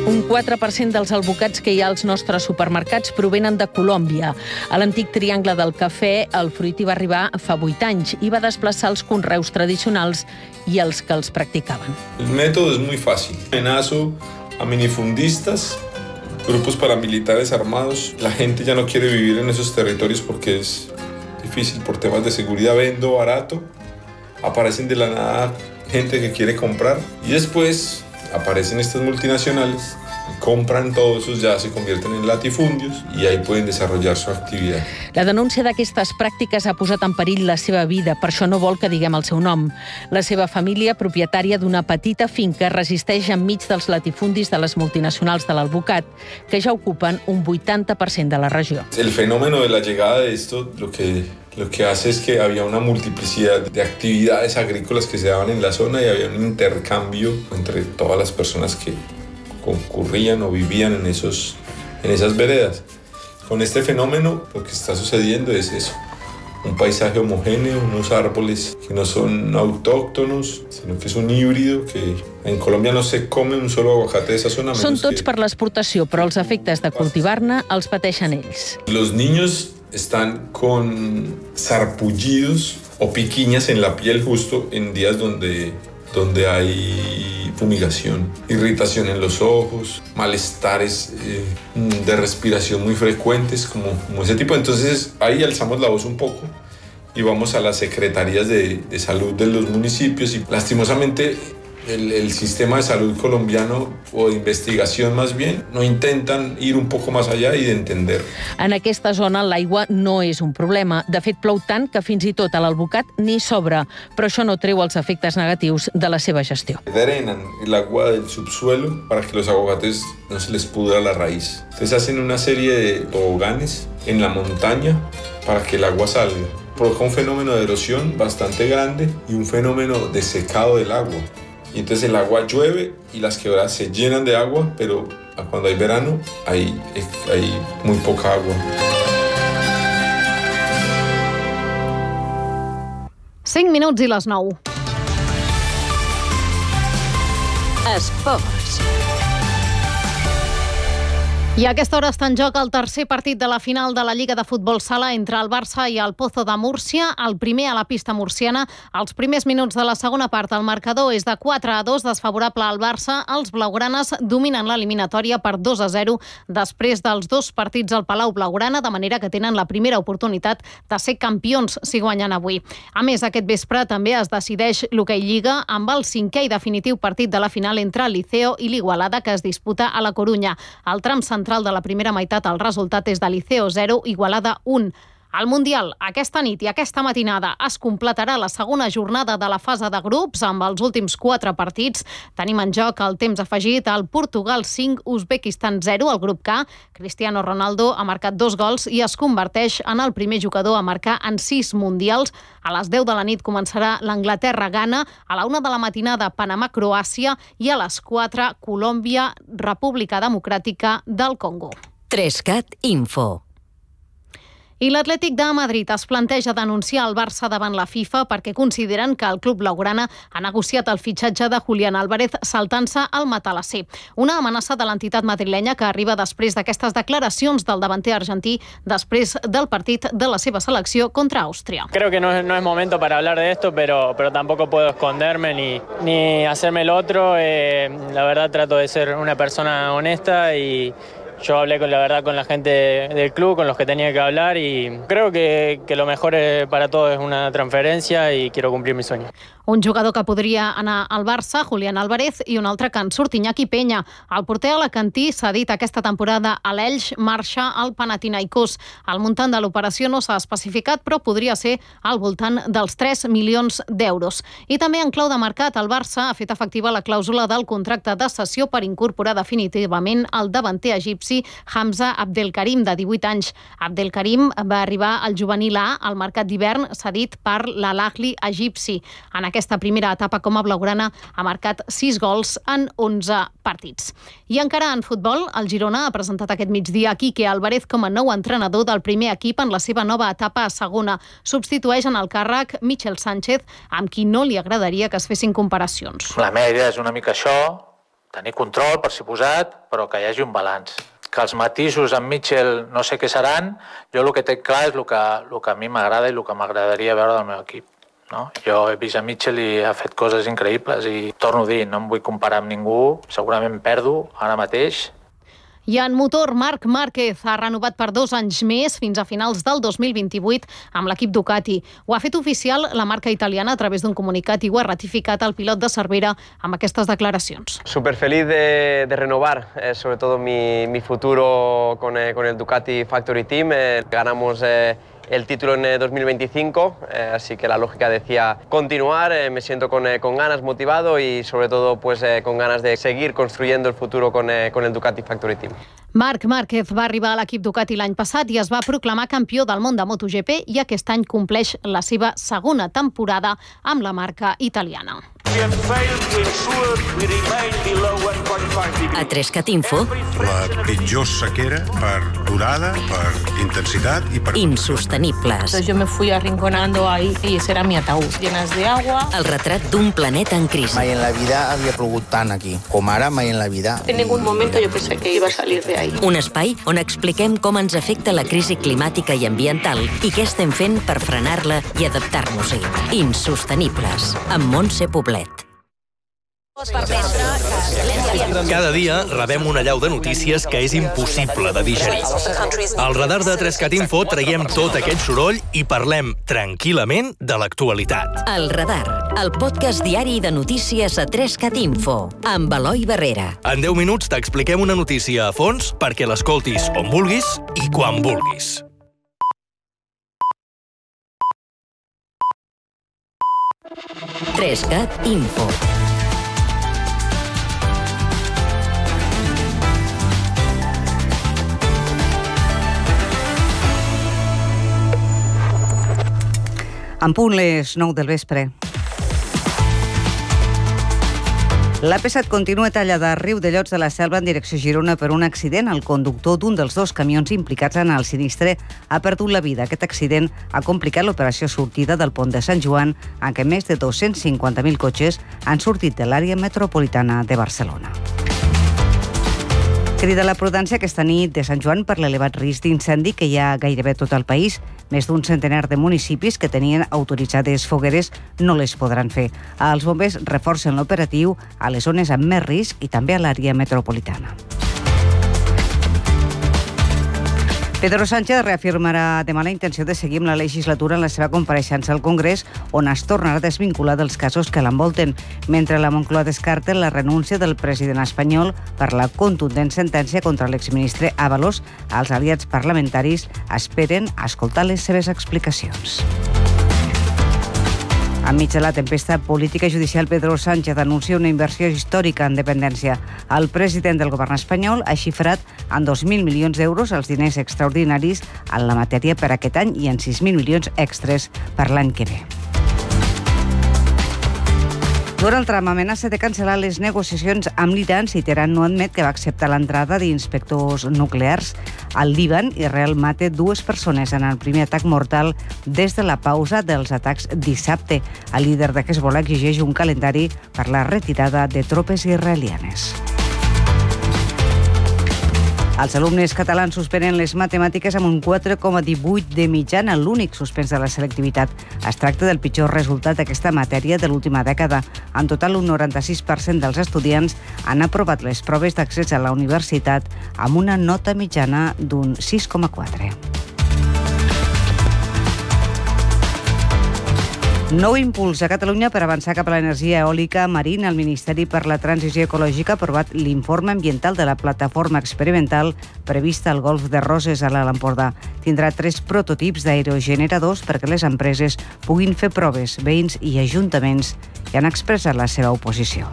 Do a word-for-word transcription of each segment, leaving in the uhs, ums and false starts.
Un quatre per cent dels albocats que hi ha als nostres supermercats provenen de Colòmbia. A l'antic triangle del cafè, el fruití va arribar fa vuit anys i va desplaçar els conreus tradicionals i els que els practicaven. El método es muy fácil. Amenazo a minifundistas, grupos paramilitares armados. La gente ya no quiere vivir en esos territorios porque es difícil por temas de seguridad. Vendo barato, aparecen de la nada gente que quiere comprar y después aparecen estas multinacionales, compran todos esos, ya se convierten en latifundios y ahí pueden desarrollar su actividad. La denúncia d'aquestes pràctiques ha posat en perill la seva vida, per això no vol que diguem el seu nom. La seva família, propietària d'una petita finca, resisteix enmig dels latifundis de les multinacionals de l'alvocat, que ja ocupen un vuitanta per cent de la regió. El fenómeno de la llegada de esto lo que, lo que hace es que había una multiplicidad de actividades agrícolas que se daban en la zona y había un intercambio entre todas las personas que concurrían o vivían en, esos, en esas veredas. Con este fenómeno lo que está sucediendo es eso, un paisaje homogéneo, unos árboles que no son autóctonos, sino que es un híbrido, que en Colombia no se come un solo aguacate de esa zona. Són tots que... per l'exportació, però els efectes de cultivar-ne els pateixen ells. Los niños están con sarpullidos o piquiñas en la piel justo en días donde, donde hay fumigación, irritación en los ojos, malestares eh, de respiración muy frecuentes, como, como ese tipo. Entonces ahí alzamos la voz un poco y vamos a las secretarías de, de salud de los municipios y lastimosamente el, el sistema de salud colombiano o de investigación más bien no intentan ir un poco más allá y de entender. En aquesta zona l'aigua no és un problema. De fet, plou tant que fins i tot a l'alvocat n'hi sobra, però això no treu els efectes negatius de la seva gestió. Drenan el agua del subsuelo para que los aguacates no se les pudra la raíz. Entonces hacen una serie de toboganes en la montaña para que el agua salga. Provoca un fenómeno de erosión bastante grande y un fenómeno de secado del agua. Y entonces el agua llueve y las quebradas se llenan de agua, pero cuando hay verano hay, hay muy poca agua. Cinc minuts i les nou. Esports. I a aquesta hora està en joc el tercer partit de la final de la Lliga de Futbol Sala entre el Barça i el Pozo de Múrcia, el primer a la pista murciana. Als primers minuts de la segona part, el marcador és de quatre a dos, desfavorable al Barça. Els blaugranes dominen l'eliminatòria per dos a zero després dels dos partits al Palau Blaugrana, de manera que tenen la primera oportunitat de ser campions si guanyen avui. A més, aquest vespre també es decideix l'Hoquei Lliga amb el cinquè i definitiu partit de la final entre el Liceo i l'Igualada, que es disputa a la Corunya. El tram central de la primera meitat, el resultat és de Liceo zero, Igualada un. Al Mundial, aquesta nit i aquesta matinada es completarà la segona jornada de la fase de grups amb els últims quatre partits. Tenim en joc el temps afegit al Portugal cinc, Uzbekistan zero, al grup K. Cristiano Ronaldo ha marcat dos gols i es converteix en el primer jugador a marcar en sis mundials. A les deu de la nit començarà l'Anglaterra-Ghana, a la una de la matinada Panamà-Croàcia i a les quatre Colòmbia, República Democràtica del Congo. Trescat Info. I l'Atlètic de Madrid es planteja denunciar el Barça davant la FIFA perquè consideren que el club blaugrana ha negociat el fitxatge de Julián Álvarez saltant-se al matalasser. Una amenaça de l'entitat madrilenya que arriba després d'aquestes declaracions del davanter argentí després del partit de la seva selecció contra Àustria. Creo que no es, no es momento para hablar de esto, pero, pero tampoco puedo esconderme ni, ni hacerme el otro. Eh, la verdad trato de ser una persona honesta y yo hablé con la verdad con la gente del club, con los que tenía que hablar y creo que, que lo mejor para todos es una transferencia y quiero cumplir mi sueño. Un jugador que podria anar al Barça, Julián Álvarez, i un altre que en surt, Iñaki Peña. El porter alacantí s'ha dit aquesta temporada a l'Elx, marxa al Panathinaikos. El muntant de l'operació no s'ha especificat, però podria ser al voltant dels tres milions d'euros. I també en clau de mercat, el Barça ha fet efectiva la clàusula del contracte de cessió per incorporar definitivament el davanter egipci Hamza Abdelkarim, de divuit anys. Abdelkarim va arribar al juvenil A al mercat d'hivern, cedit per l'Al-Ahly egipci. En aquesta primera etapa com a blaugrana ha marcat sis gols en onze partits. I encara en futbol, el Girona ha presentat aquest migdia Quique Álvarez com a nou entrenador del primer equip en la seva nova etapa a segona. Substitueix en el càrrec Michel Sánchez, amb qui no li agradaria que es fessin comparacions. La meva idea és una mica això, tenir control, per suposat, però que hi hagi un balanç. Que els matisos amb Mitchell no sé què seran, jo el que tinc clar és el que, el que a mi m'agrada i el que m'agradaria veure del meu equip. No? Jo he vist a Mitchell i ha fet coses increïbles i torno a dir, no em vull comparar amb ningú, segurament perdo ara mateix. I en motor, Marc Márquez ha renovat per dos anys més fins a finals del dos mil vint-i-vuit amb l'equip Ducati. Ho ha fet oficial la marca italiana a través d'un comunicat i ho ha ratificat el pilot de Cervera amb aquestes declaracions. Súper feliz de, de renovar, eh, sobre todo mi, mi futuro con, eh, con el Ducati Factory Team. Eh, ganamos eh, el título en dos mil veinticinco, eh, así que la lógica decía continuar, eh, me siento con, eh, con ganas, motivado y sobre todo pues, eh, con ganas de seguir construyendo el futuro con, eh, con el Ducati Factory Team. Marc Márquez va arribar a l'equip Ducati l'any passat i es va proclamar campió del món de MotoGP i aquest any compleix la seva segona temporada amb la marca italiana. A Trescat Info. La pitjor sequera per durada, per intensitat i per... Insostenibles. Yo me fui arrinconando ahí y ese era mi ataúd, llenas de agua. El retrat d'un planeta en crisi. Mai en la vida havia plogut tant aquí, com ara mai en la vida. En ningún momento yo pensé que iba a salir de ahí. Un espai on expliquem com ens afecta la crisi climàtica i ambiental i què estem fent per frenar-la i adaptar-nos-hi. Insostenibles, amb Montse Poblet. Cada dia rebem una allau de notícies que és impossible de digerir. Al radar de Trescat Info traiem tot aquest soroll i parlem tranquil·lament de l'actualitat. El radar, el podcast diari de notícies a Trescat Info, amb Eloi Barrera. En deu minuts t'expliquem una notícia a fons perquè l'escoltis on vulguis i quan vulguis. Trescat Info. En punt les nou del vespre. L'A P set continua tallada a Riudellots de la Selva en direcció a Girona per un accident. El conductor d'un dels dos camions implicats en el sinistre ha perdut la vida. Aquest accident ha complicat l'operació sortida del pont de Sant Joan, en què més de dos-cents cinquanta mil cotxes han sortit de l'àrea metropolitana de Barcelona. Crida la prudència aquesta nit de Sant Joan per l'elevat risc d'incendi que hi ha gairebé tot el país. Més d'un centenar de municipis que tenien autoritzades fogueres no les podran fer. Els bombers reforcen l'operatiu a les zones amb més risc i també a l'àrea metropolitana. Pedro Sánchez reafirmarà demà la intenció de seguir amb la legislatura en la seva compareixença al Congrés, on es tornarà a desvincular dels casos que l'envolten, mentre la Moncloa descarta la renúncia del president espanyol per la contundent sentència contra l'exministre Ábalos. Els aliats parlamentaris esperen escoltar les seves explicacions. Enmig de la tempesta política i judicial, Pedro Sánchez anuncia una inversió històrica en dependència. El president del govern espanyol ha xifrat en dos mil milions d'euros els diners extraordinaris en la matèria per aquest any i en sis mil milions extres per l'any que ve. Donald Trump amenaça de cancel·lar les negociacions amb l'Iran si Teheran no admet que va acceptar l'entrada d'inspectors nuclears al Líban. Israel mata dues persones en el primer atac mortal des de la pausa dels atacs dissabte. El líder de Hezbollah exigeix un calendari per la retirada de tropes israelianes. Els alumnes catalans suspenen les matemàtiques amb un quatre coma divuit de mitjana, l'únic suspens de la selectivitat. Es tracta del pitjor resultat d'aquesta matèria de l'última dècada. En total, un noranta-sis per cent dels estudiants han aprovat les proves d'accés a la universitat amb una nota mitjana d'un sis coma quatre. Nou impuls a Catalunya per avançar cap a l'energia eòlica marina. El Ministeri per la Transició Ecològica ha aprovat l'informe ambiental de la plataforma experimental prevista al Golf de Roses a l'Alt Empordà. Tindrà tres prototips d'aerogeneradors perquè les empreses puguin fer proves. Veïns i ajuntaments hi han expressat la seva oposició.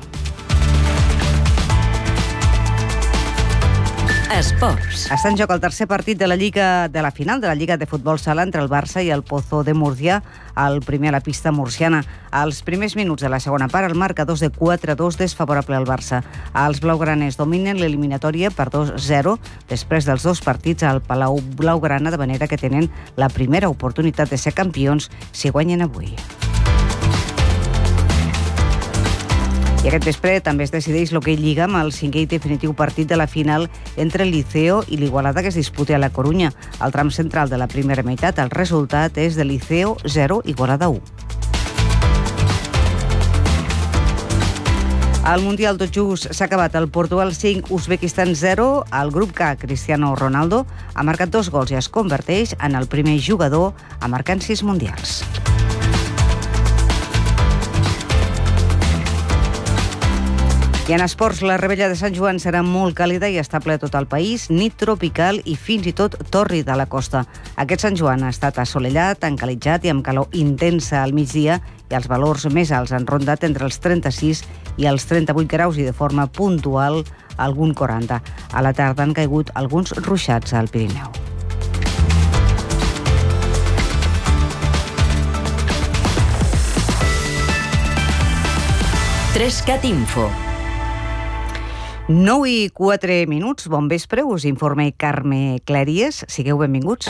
Esports. Està en joc el tercer partit de la Lliga de la final de la Lliga de Futbol Sala entre el Barça i el Pozo de Murcia, el primer a la pista murciana. Als primers minuts de la segona part, el marcador és de quatre a dos desfavorable al Barça. Els blaugranes dominen l'eliminatòria per dos a zero després dels dos partits al Palau Blaugrana, de manera que tenen la primera oportunitat de ser campions si guanyen avui. I aquest vespre també es decideix l'Hoquei Lliga amb el cinquè i definitiu partit de la final entre el Liceo i l'Igualada que es disputa a la Corunya. Al tram central de la primera meitat, el resultat és de Liceo zero, Igualada u. Al Mundial tot just s'ha acabat. El Portugal cinc, Uzbekistan zero. Al grup K, Cristiano Ronaldo ha marcat dos gols i es converteix en el primer jugador a marcar en sis mundials. I en esports, la Rebella de Sant Joan serà molt càlida i estable a tot el país, nit tropical i fins i tot tòrrid a la costa. Aquest Sant Joan ha estat assolellat, encalitjat i amb calor intensa al migdia i els valors més alts han rondat entre els trenta-sis i els trenta-vuit graus i de forma puntual algun quaranta. A la tarda han caigut alguns ruixats al Pirineu. Trescat Info. nou i quatre minuts, bon vespre, us informa Carme Clèries. Sigueu benvinguts.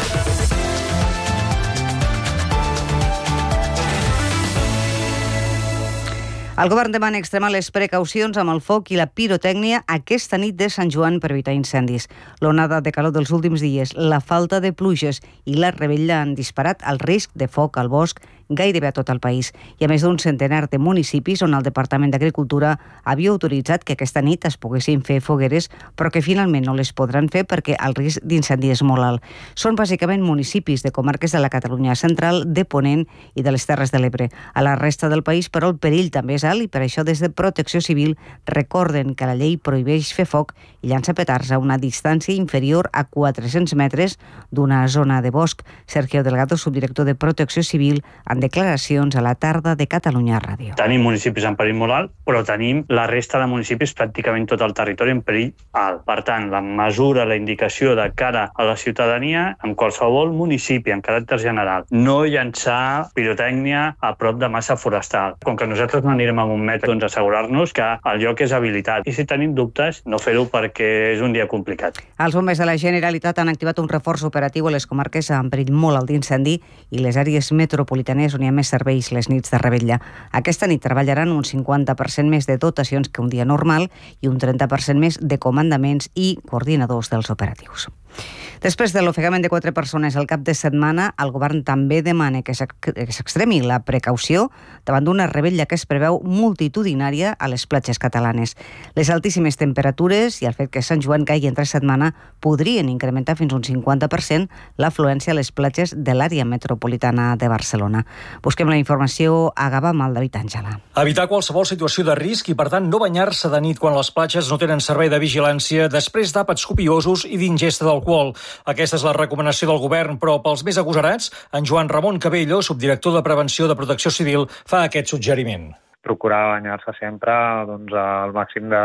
El govern demana extremar les precaucions amb el foc i la pirotècnia aquesta nit de Sant Joan per evitar incendis. L'onada de calor dels últims dies, la falta de pluges i la revetlla han disparat el risc de foc al bosc gairebé a tot el país. Hi ha més d'un centenar de municipis on el Departament d'Agricultura havia autoritzat que aquesta nit es poguessin fer fogueres, però que finalment no les podran fer perquè el risc d'incendi és molt alt. Són bàsicament municipis de comarques de la Catalunya central, de Ponent i de les Terres de l'Ebre. A la resta del país, però, el perill també és alt i per això des de Protecció Civil recorden que la llei prohibeix fer foc i llançar petards a una distància inferior a quatre-cents metres d'una zona de bosc. Sergio Delgado, subdirector de Protecció Civil, en declaracions a la tarda de Catalunya Ràdio. Tenim municipis en perill molt alt, però tenim la resta de municipis, pràcticament tot el territori, en perill alt. Per tant, la mesura, la indicació de cara a la ciutadania, en qualsevol municipi, en caràcter general, no llançar pirotècnia a prop de massa forestal. Com que nosaltres no anirem a un metre, doncs assegurar-nos que el lloc és habilitat. I si tenim dubtes, no fer-ho perquè és un dia complicat. Els bombers de la Generalitat han activat un reforç operatiu a les comarques amb perill molt alt d'incendi i les àrees metropolitanes on hi ha més serveis les nits de revetlla. Aquesta nit treballaran un cinquanta per cent més de dotacions que un dia normal i un trenta per cent més de comandaments i coordinadors dels operatius. Després de l'ofegament de quatre persones al cap de setmana, el govern també demana que s'extremi la precaució davant d'una revetlla que es preveu multitudinària a les platges catalanes. Les altíssimes temperatures i el fet que Sant Joan caigui entre setmana podrien incrementar fins un cinquanta per cent l'afluència a les platges de l'àrea metropolitana de Barcelona. Busquem la informació a Gavà amb el David Àngela. Evitar qualsevol situació de risc i, per tant, no banyar-se de nit quan les platges no tenen servei de vigilància després d'àpats copiosos i d'ingesta d'alcohol. Aquesta és la recomanació del govern, però pels més agosarats, en Joan Ramon Cabello, subdirector de Prevenció de Protecció Civil, fa aquest suggeriment. Procurar banyar-se sempre doncs, al màxim de,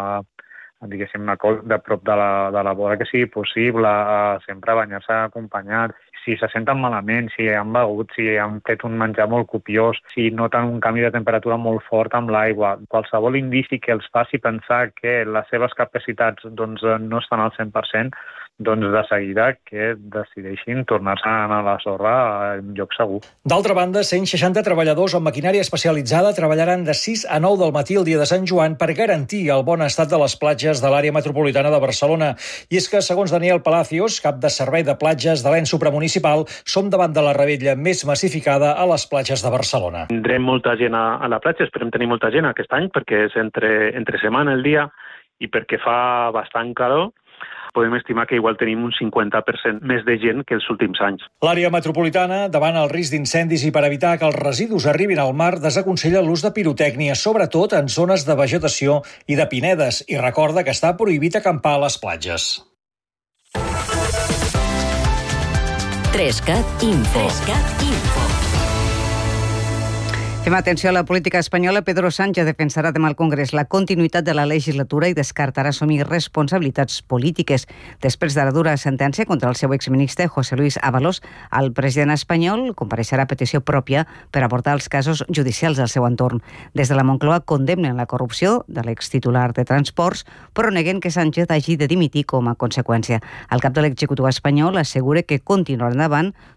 diguéssim, de prop de la, de la vora que sigui possible, sempre banyar-se acompanyat. Si se senten malament, si han begut, si han fet un menjar molt copiós, si noten un canvi de temperatura molt fort amb l'aigua, qualsevol indici que els faci pensar que les seves capacitats doncs, no estan al cent per cent, doncs de seguida que decideixin tornar-se a la sorra en lloc segur. D'altra banda, cent seixanta treballadors amb maquinària especialitzada treballaran de sis a nou del matí el dia de Sant Joan per garantir el bon estat de les platges de l'àrea metropolitana de Barcelona. I és que, segons Daniel Palacios, cap de servei de platges de l'ens supramunicipal, som davant de la revetlla més massificada a les platges de Barcelona. Tindrem molta gent a, a la platja, esperem tenir molta gent aquest any perquè és entre, entre setmana el dia i perquè fa bastant calor. Podem estimar que igual tenim un cinquanta per cent més de gent que els últims anys. L'àrea metropolitana, davant el risc d'incendis i per evitar que els residus arribin al mar, desaconsella l'ús de pirotècnia, sobretot en zones de vegetació i de pinedes, i recorda que està prohibit acampar a les platges. Trescat Info. Trescat Info. Fem atenció a la política espanyola. Pedro Sánchez defensarà demà al Congrés la continuïtat de la legislatura i descartarà assumir responsabilitats polítiques. Després de la dura sentència contra el seu exministre José Luis Ábalos, el president espanyol compareixerà a petició pròpia per abordar els casos judicials del seu entorn. Des de la Moncloa condemnen la corrupció de l'extitular de Transports, però neguen que Sánchez hagi de dimitir com a conseqüència. El cap de l'executiu espanyol assegura que continuarà endavant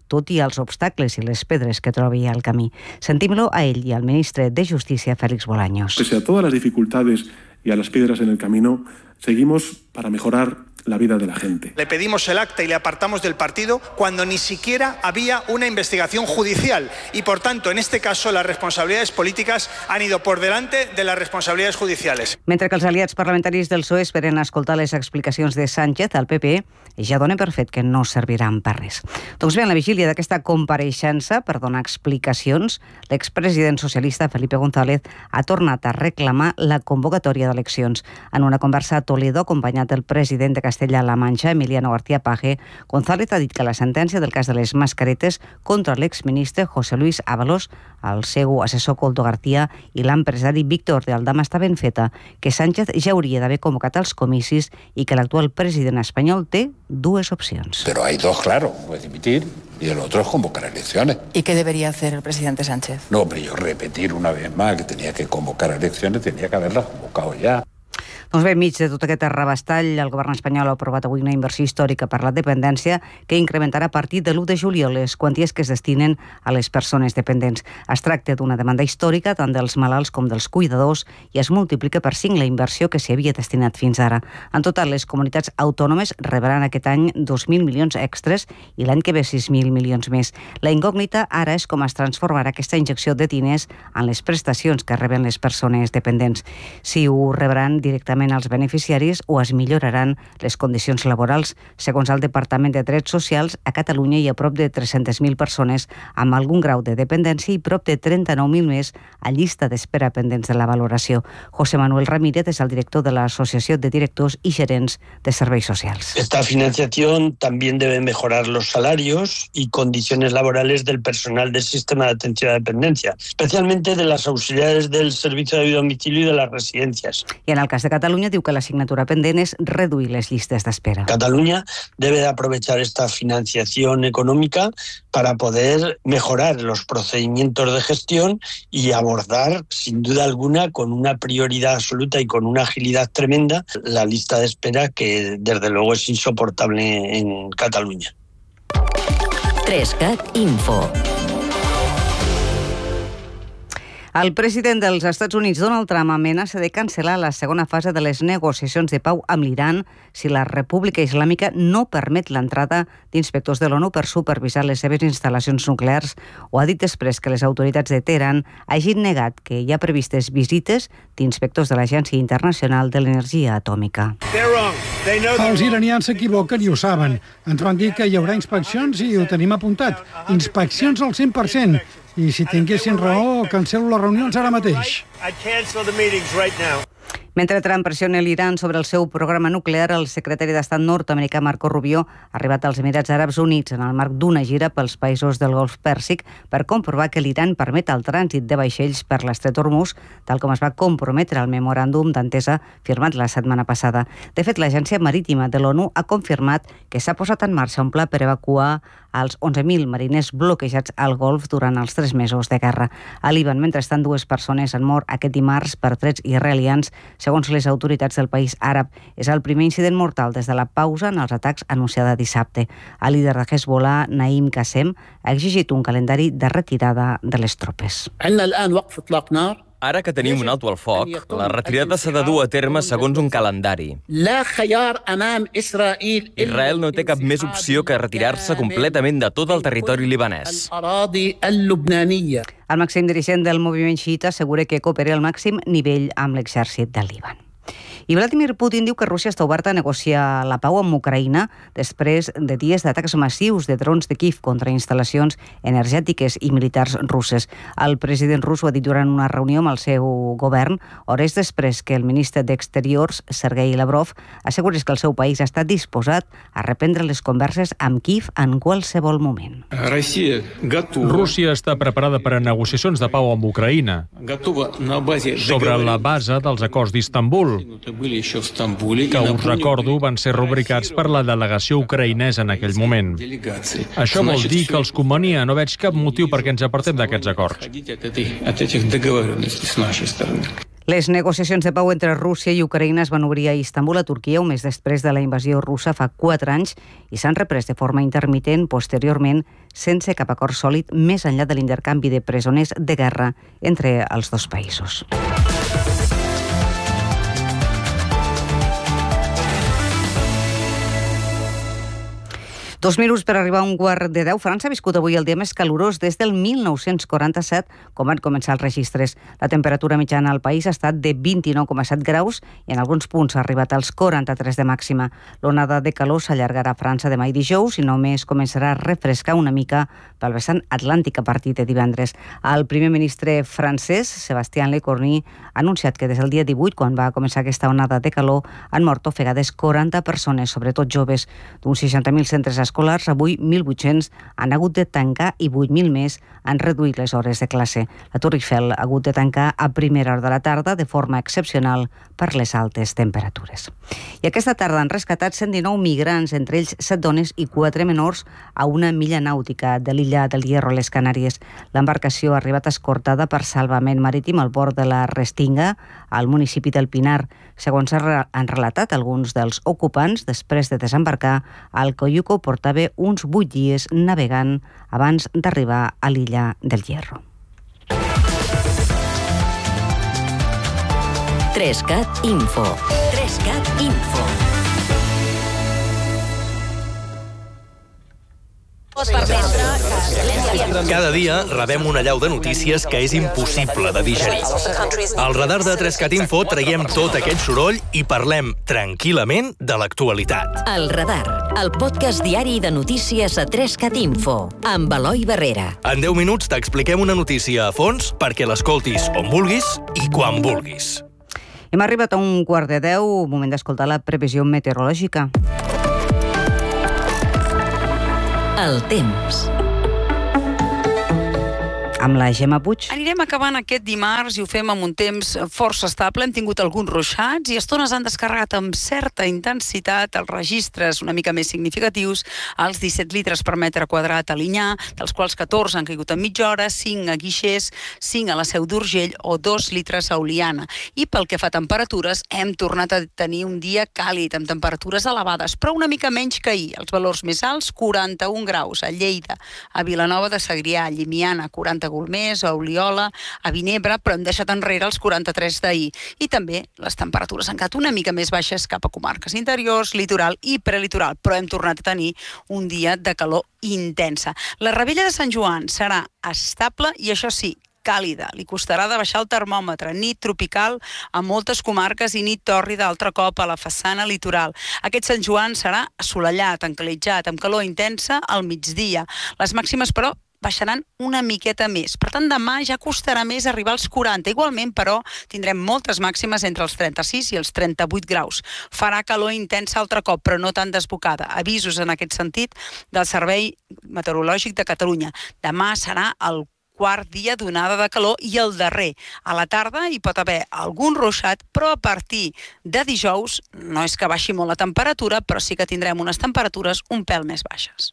tot i els obstacles i les pedres que trobi al camí. Sentim-lo a ell i al ministre de Justícia, Félix Bolaños. Pese a todas las dificultades y a las piedras en el camino, seguimos para mejorar la vida de la gente. Le pedimos el acta y le apartamos del partido cuando ni siquiera había una investigación judicial y, por tanto, en este caso, las responsabilidades políticas han ido por delante de las responsabilidades judiciales. Mentre que els aliats parlamentaris del P S O E esperen escoltar les explicacions de Sánchez, al P P ja dona per fet que no serviran per res. Doncs bé, en la vigília d'aquesta compareixença per donar explicacions, l'expresident socialista Felipe González ha tornat a reclamar la convocatòria d'eleccions. En una conversa a Toledo, acompanyat del president de Castella-La Manxa, Emiliano García Paje, González ha dit que la sentència del cas de les mascaretes contra l'exministre José Luis Ábalos, el seu assessor Coldo García i l'empresari Víctor de Aldama està ben feta, que Sánchez ja hauria d'haver convocat els comicis i que l'actual president espanyol té dues opcions. Pero hay dos, claro, puede dimitir y el otro es convocar elecciones. ¿Y qué debería hacer el presidente Sánchez? No, pero yo repetir una vez más que tenía que convocar elecciones, tenía que haberlas convocado ya. Doncs bé, enmig de tot aquest arrabastall, el govern espanyol ha aprovat avui una inversió històrica per la dependència que incrementarà a partir de l'u de juliol les quanties que es destinen a les persones dependents. Es tracta d'una demanda històrica tant dels malalts com dels cuidadors i es multiplica per cinc la inversió que s'hi havia destinat fins ara. En total, les comunitats autònomes rebran aquest any dos mil milions extres i l'any que ve sis mil milions més. La incògnita ara és com es transformarà aquesta injecció de diners en les prestacions que reben les persones dependents. Si ho rebran directament als beneficiaris o es milloraran les condicions laborals. Segons el Departament de Drets Socials, a Catalunya hi ha prop de tres-centes mil persones amb algun grau de dependència i prop de trenta-nou mil més a llista d'espera pendents de la valoració. José Manuel Ramírez és el director de l'Associació de Directors i Gerents de Serveis Socials. Esta financiación también debe mejorar los salarios y condiciones laborales del personal del sistema de atención a la dependencia, especialmente de las auxiliares del servicio de domicilio y de las residencias. I en el cas de Catalunya diu que l'assignatura pendent és reduir les llistes d'espera. Cataluña debe de aprovechar esta financiación económica para poder mejorar los procedimientos de gestión y abordar, sin duda alguna, con una prioridad absoluta y con una agilidad tremenda, la lista de espera que, desde luego, es insoportable en Cataluña. tres cat Info. El president dels Estats Units, Donald Trump, amenaça de cancel·lar la segona fase de les negociacions de pau amb l'Iran si la República Islàmica no permet l'entrada d'inspectors de l'ONU per supervisar les seves instal·lacions nuclears. Ho ha dit després que les autoritats de Teheran hagin negat que hi ha previstes visites d'inspectors de l'Agència Internacional de l'Energia Atòmica. Els iranians s'equivoquen i ho saben. Ens van dir que hi haurà inspeccions i ho tenim apuntat. Inspeccions al cent per cent. I si tinguessin raó, cancel·lo les reunions ara mateix. Mentre Trump pressiona l'Iran sobre el seu programa nuclear, el secretari d'Estat nord-americà Marco Rubio ha arribat als Emirats Àrabs Units en el marc d'una gira pels països del Golf Pèrsic per comprovar que l'Iran permet el trànsit de vaixells per l'estret Hormuz, tal com es va comprometre al memoràndum d'entesa firmat la setmana passada. De fet, l'Agència Marítima de l'ONU ha confirmat que s'ha posat en marxa un pla per evacuar als onze mil mariners bloquejats al Golf durant els tres mesos de guerra. A Líban, mentrestant, dues persones han mort aquest dimarts per trets israelians. Segons les autoritats del país àrab, és el primer incident mortal des de la pausa en els atacs anunciada dissabte. El líder de Hezbollah, Naim Qassem, ha exigit un calendari de retirada de les tropes. Ara que tenim un alto al foc, la retirada s'ha de dur a terme segons un calendari. Israel no té cap més opció que retirar-se completament de tot el territori libanès. El màxim dirigent del moviment xiita assegura que coopera al màxim nivell amb l'exèrcit del Líban. I Vladimir Putin diu que Rússia està oberta a negociar la pau amb Ucraïna després de dies d'atacs massius de drons de Kiev contra instal·lacions energètiques i militars russes. El president rus ho ha dit durant una reunió amb el seu govern, hores després que el ministre d'Exteriors, Sergei Lavrov, assegurés que el seu país està disposat a reprendre les converses amb Kiev en qualsevol moment. Rússia està preparada per a negociacions de pau amb Ucraïna sobre la base dels acords d'Istanbul, que, us recordo, van ser rubricats per la delegació ucraïnesa en aquell moment. Això vol dir que els convenia. No veig cap motiu perquè ens apartem d'aquests acords. Les negociacions de pau entre Rússia i Ucraïna es van obrir a Istanbul, a Turquia, un mes després de la invasió russa fa quatre anys i s'han reprès de forma intermitent posteriorment sense cap acord sòlid més enllà de l'intercanvi de presoners de guerra entre els dos països. Dos minuts per arribar a un quart de deu. França ha viscut avui el dia més calorós des del mil nou-cents quaranta-set, quan van començar els registres. La temperatura mitjana al país ha estat de vint-i-nou coma set graus i en alguns punts ha arribat als quaranta-tres de màxima. L'onada de calor s'allargarà a França demà i dijous i només començarà a refrescar una mica pel vessant atlàntic a partir de divendres. El primer ministre francès, Sébastien Lecornu, ha anunciat que des del dia divuit, quan va començar aquesta onada de calor, han mort ofegades quaranta persones, sobretot joves. D'uns seixanta mil centres escolars, avui mil vuit-cents han hagut de tancar i vuit mil més han reduït les hores de classe. La Torre Eiffel ha hagut de tancar a primera hora de la tarda de forma excepcional per les altes temperatures. I aquesta tarda han rescatat cent dinou migrants, entre ells set dones i quatre menors, a una milla nàutica de l'illa del Hierro, a les Canàries. L'embarcació ha arribat escortada per salvament marítim al port de la Restinga, al municipi del Pinar. Segons han relatat alguns dels ocupants, després de desembarcar, el Coyuco portava uns vuit dies navegant abans d'arribar a l'illa del Hierro. Trescat Info. Trescat Info. Cada dia rebem una allau de notícies que és impossible de digerir. Al radar de Trescat Info traiem tot aquest soroll i parlem tranquil·lament de l'actualitat. El Radar, el podcast diari de notícies a Trescat Info, amb Eloi Barrera. En deu minuts t'expliquem una notícia a fons perquè l'escoltis on vulguis i quan vulguis. Hem arribat a un quart de deu, moment d'escoltar la previsió meteorològica. El temps. Amb la Gemma Puig. Anirem acabant aquest dimarts i ho fem amb un temps força estable. Hem tingut alguns ruixats i estones han descarregat amb certa intensitat els registres una mica més significatius, els disset litres per metre quadrat a Linyà, dels quals catorze han caigut en mitja hora, cinc a Guixers, cinc a la Seu d'Urgell o dos litres a Oliana. I pel que fa a temperatures, hem tornat a tenir un dia càlid, amb temperatures elevades, però una mica menys que ahir. Els valors més alts, quaranta-un graus a Lleida, a Vilanova de Segrià, a Llimiana, quaranta a Golmés, a Oliola, a Vinebre, però hem deixat enrere els quaranta-tres d'ahir. I també les temperatures han quedat una mica més baixes cap a comarques interiors, litoral i prelitoral, però hem tornat a tenir un dia de calor intensa. La Rebella de Sant Joan serà estable i, això sí, càlida. Li costarà de baixar el termòmetre. Nit tropical a moltes comarques i nit tòrrida altre cop a la façana litoral. Aquest Sant Joan serà assolellat, encalitzat, amb calor intensa al migdia. Les màximes, però, baixaran una miqueta més. Per tant, demà ja costarà més arribar als quaranta. Igualment, però, tindrem moltes màximes entre els trenta-sis i els trenta-vuit graus. Farà calor intensa altre cop, però no tan desbocada. Avisos en aquest sentit del Servei Meteorològic de Catalunya. Demà serà el quart dia d'onada de calor i el darrer. A la tarda hi pot haver algun ruixat, però a partir de dijous no és que baixi molt la temperatura, però sí que tindrem unes temperatures un pèl més baixes.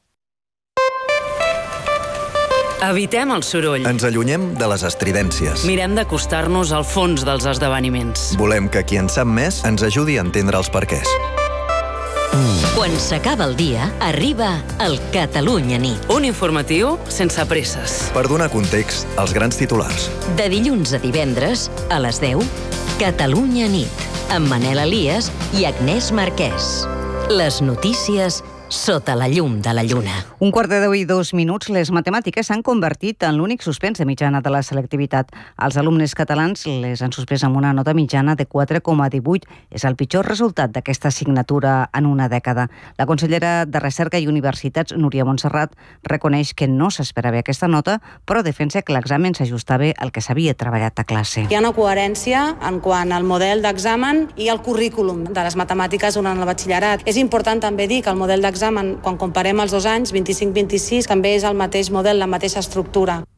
Evitem el soroll. Ens allunyem de les estridències. Mirem d'acostar-nos al fons dels esdeveniments. Volem que qui en sap més ens ajudi a entendre els perquès. Quan s'acaba el dia, arriba el Catalunya Nit. Un informatiu sense presses. Per donar context als grans titulars. De dilluns a divendres, a les deu, Catalunya Nit, amb Manel Elias i Agnès Marquès. Les notícies sota la llum de la lluna. Un quart de deu i dos minuts, les matemàtiques s'han convertit en l'únic suspens de mitjana de la selectivitat. Els alumnes catalans les han suspès amb una nota mitjana de quatre coma divuit. És el pitjor resultat d'aquesta assignatura en una dècada. La consellera de Recerca i Universitats, Núria Montserrat, reconeix que no s'esperava aquesta nota, però defensa que l'examen s'ajustava al que s'havia treballat a classe. Hi ha una coherència en quant al model d'examen i al currículum de les matemàtiques durant el batxillerat. És important també dir que el model d'examen, quan comparem els dos anys, vint-i-cinc vint-i-sis, també és el mateix model, la mateixa estructura.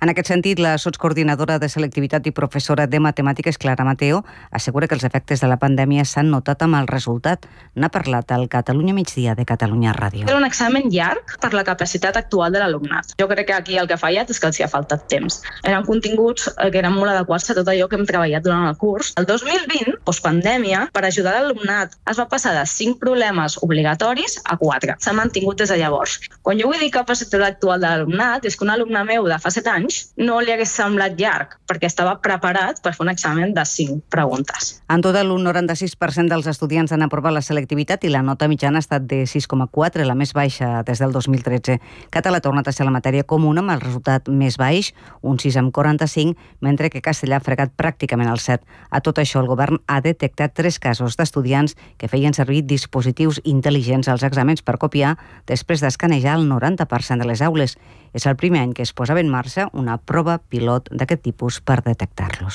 En aquest sentit, la sotscoordinadora de selectivitat i professora de matemàtiques, Clara Mateo, assegura que els efectes de la pandèmia s'han notat amb el resultat. N'ha parlat al Catalunya Migdia de Catalunya Ràdio. Era un examen llarg per la capacitat actual de l'alumnat. Jo crec que aquí el que ha fallat és que els hi ha faltat temps. Eren continguts que eren molt adequats a tot allò que hem treballat durant el curs. El dos mil vint, postpandèmia, per ajudar l'alumnat es va passar de cinc problemes obligatoris a quatre. S'ha mantingut des de llavors. Quan jo vull dir capacitat actual de l'alumnat, és que un alumne meu de fa set anys no li hagués semblat llarg, perquè estava preparat per fer un examen de cinc preguntes. En total, un noranta-sis per cent dels estudiants han aprovat la selectivitat i la nota mitjana ha estat de sis coma quatre, la més baixa des del dos mil tretze. Català ha tornat a ser la matèria comuna amb el resultat més baix, un sis coma quaranta-cinc, mentre que Castellà ha fregat pràcticament el set. A tot això, el govern ha detectat tres casos d'estudiants que feien servir dispositius intel·ligents als exàmens per copiar després d'escanejar el noranta per cent de les aules. És el primer any que es posava en marxa una prova pilot d'aquest tipus per detectar-los.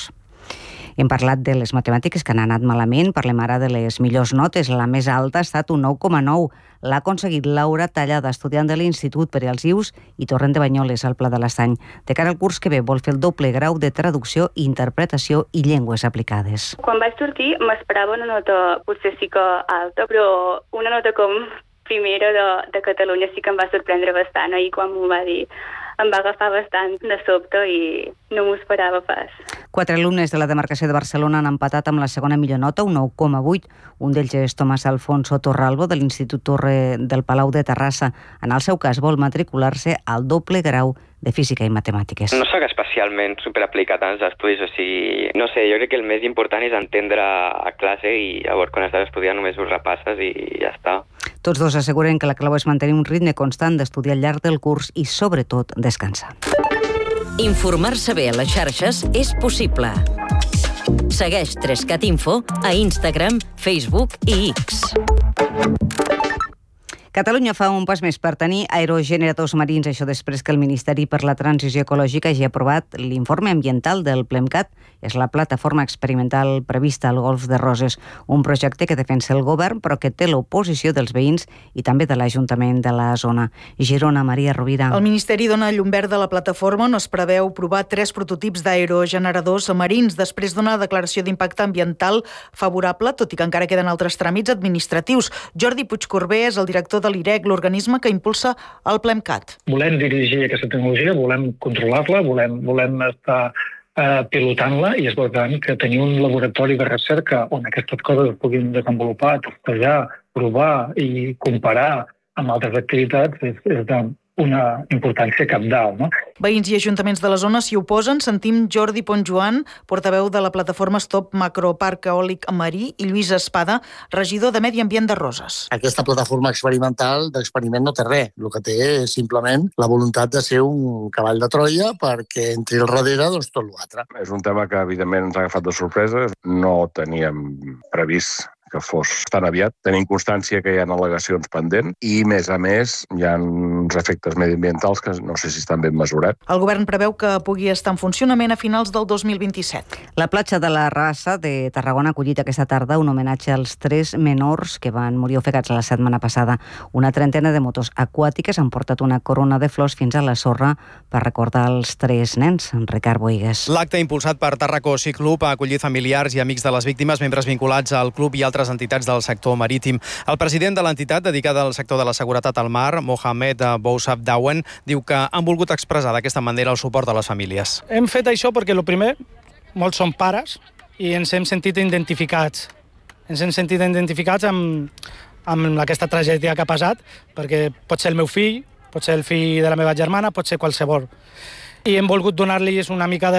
Hem parlat de les matemàtiques que han anat malament, parlem ara de les millors notes. La més alta ha estat un nou coma nou. L'ha aconseguit Laura Tallada, estudiant de l'Institut Pere Alsius i Torrent de Banyoles, al Pla de l'Estany. De cara al curs que ve, vol fer el doble grau de traducció, interpretació i llengües aplicades. Quan vaig sortir m'esperava una nota potser sí que alta, però una nota com primera de, de Catalunya sí que em va sorprendre bastant. Ahir quan m'ho va dir em va agafar bastant de sobte i no m'ho esperava pas. Quatre alumnes de la demarcació de Barcelona han empatat amb la segona millor nota, un nou coma vuit. Un d'ells és Tomàs Alfonso Torralbo, de l'Institut Torre del Palau de Terrassa. En el seu cas, vol matricular-se al doble grau de Física i Matemàtiques. No soc especialment superaplicat als estudis, o sigui, no sé, jo crec que el més important és entendre a classe i llavors quan estàs estudiant només ho repasses i ja està. Tots dos asseguren que la clau és mantenir un ritme constant d'estudiar al llarg del curs i, sobretot, descansar. Informar-se bé a les xarxes és possible. Segueix tres cat info a Instagram, Facebook i X. Catalunya fa un pas més per tenir aerogeneradors marins, això després que el Ministeri per la Transició Ecològica hagi aprovat l'informe ambiental del PLEMCAT. És la plataforma experimental prevista al Golf de Roses, un projecte que defensa el govern però que té l'oposició dels veïns i també de l'Ajuntament de la zona. Girona, Maria Rovira. El Ministeri dona llum verd a la plataforma on es preveu provar tres prototips d'aerogeneradors marins després d'una declaració d'impacte ambiental favorable, tot i que encara queden altres tràmits administratius. Jordi Puigcorbé és el director de l'I R E C, l'organisme que impulsa el PLEMCAT. Volem dirigir aquesta tecnologia, volem controlar-la, volem, volem estar eh, pilotant-la i és important que tenir un laboratori de recerca on aquestes coses es puguin desenvolupar, testejar, provar i comparar amb altres activitats és, és de una importància cabdal, no? Veïns i ajuntaments de la zona s'hi oposen. Sentim Jordi Pontjoan, portaveu de la plataforma Stop Macroparc Eòlic Marí, i Lluís Espada, regidor de Medi Ambient de Roses. Aquesta plataforma experimental d'experiment no té res. El que té és simplement la voluntat de ser un cavall de Troia perquè entri al darrere doncs, tot l'altre. És un tema que evidentment ens ha agafat de sorpresa. No teníem previst que fos tan aviat. Tenim constància que hi ha al·legacions pendents i, més a més, hi ha uns efectes mediambientals que no sé si estan ben mesurats. El govern preveu que pugui estar en funcionament a finals del dos mil vint-i-set. La platja de la Rassa de Tarragona ha acollit aquesta tarda un homenatge als tres menors que van morir ofegats la setmana passada. Una trentena de motos aquàtiques han portat una corona de flors fins a la sorra per recordar els tres nens. Ricard Boigues. L'acte impulsat per Tarraco Sea Club ha acollit familiars i amics de les víctimes, membres vinculats al club i altres entitats del sector marítim. El president de l'entitat dedicada al sector de la seguretat al mar, Mohamed Boussab Dawen, diu que han volgut expressar d'aquesta manera el suport a les famílies. Hem fet això perquè, el primer, molts són pares i ens hem sentit identificats. Ens hem sentit identificats amb, amb aquesta tragèdia que ha passat, perquè pot ser el meu fill, pot ser el fill de la meva germana, pot ser qualsevol. I hem volgut donar-los una mica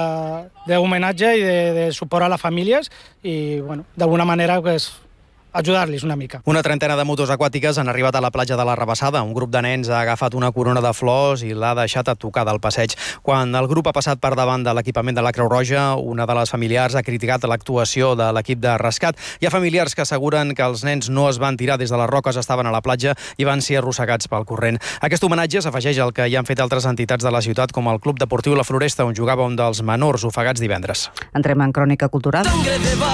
d'homenatge i de, de suport a les famílies i, bueno, d'alguna manera, pues, ajudar-los una mica. Una trentena de motos aquàtiques han arribat a la platja de la Rabassada. Un grup de nens ha agafat una corona de flors i l'ha deixat a tocar del passeig. Quan el grup ha passat per davant de l'equipament de la Creu Roja, una de les familiars ha criticat l'actuació de l'equip de rescat. Hi ha familiars que asseguren que els nens no es van tirar des de les roques, estaven a la platja i van ser arrossegats pel corrent. Aquest homenatge s'afegeix al que hi han fet altres entitats de la ciutat, com el Club Deportiu La Floresta, on jugava un dels menors ofegats divendres. Entrem en crònica cultural.